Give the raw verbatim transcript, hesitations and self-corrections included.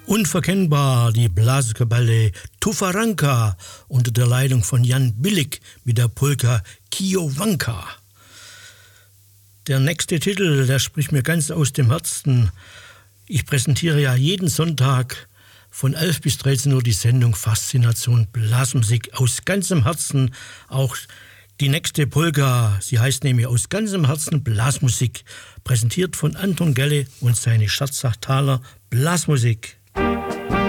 Unverkennbar die Blaskapelle Tufaranka unter der Leitung von Jan Billig mit der Polka Kijowanka. Der nächste Titel, der spricht mir ganz aus dem Herzen. Ich präsentiere ja jeden Sonntag von elf bis dreizehn Uhr die Sendung Faszination Blasmusik aus ganzem Herzen. Auch die nächste Polka, sie heißt nämlich aus ganzem Herzen Blasmusik, präsentiert von Anton Gelle und seine Schatzachtaler Blasmusik.